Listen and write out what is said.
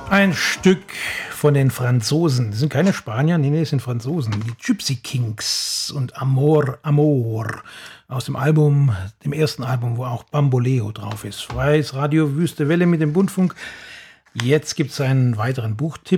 Ein Stück von den Franzosen. Das sind keine Spanier, nee, das sind Franzosen. Die Gypsy Kings und Amor, Amor. Aus dem Album, dem ersten Album, wo auch Bamboleo drauf ist. Freies Radio Wüste Welle mit dem Bundfunk. Jetzt gibt es einen weiteren Buchtipp.